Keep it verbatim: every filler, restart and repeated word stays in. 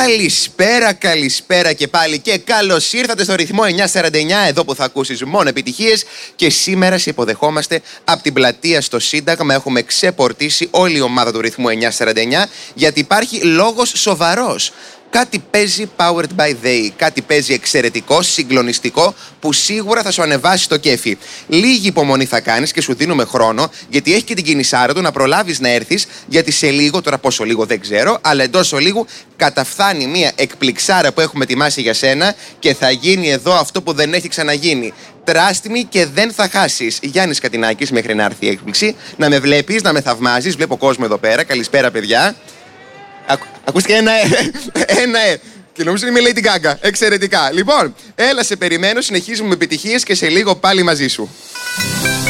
Καλησπέρα, καλησπέρα και πάλι και καλώς ήρθατε στο ρυθμό εννιακόσια σαράντα εννιά, εδώ που θα ακούσεις μόνο επιτυχίες. Και σήμερα σε υποδεχόμαστε από την πλατεία στο Σύνταγμα. Έχουμε ξεπορτίσει όλη η ομάδα του ρυθμού εννιακόσια σαράντα εννιά, γιατί υπάρχει λόγος σοβαρός. Κάτι παίζει powered by they, κάτι παίζει εξαιρετικό, συγκλονιστικό, που σίγουρα θα σου ανεβάσει το κέφι. Λίγη υπομονή θα κάνεις και σου δίνουμε χρόνο, γιατί έχει και την κινησάρα του να προλάβεις να έρθεις, γιατί σε λίγο, τώρα πόσο λίγο δεν ξέρω, αλλά εντός ολίγου καταφθάνει μια εκπληξάρα που έχουμε ετοιμάσει για σένα και θα γίνει εδώ αυτό που δεν έχει ξαναγίνει. Τράστιμη και δεν θα χάσεις. Γιάννης Κατινάκης, μέχρι να έρθει η έκπληξη, να με βλέπεις, να με θαυμάζεις. Βλέπω κόσμο εδώ πέρα. Καλησπέρα, παιδιά. Ακού, ακούστηκε ένα ε, ένα ε. Και νομίζω ότι είμαι Lady Gaga. Εξαιρετικά. Λοιπόν, έλα σε περιμένω, συνεχίζουμε με επιτυχίες και σε λίγο πάλι μαζί σου.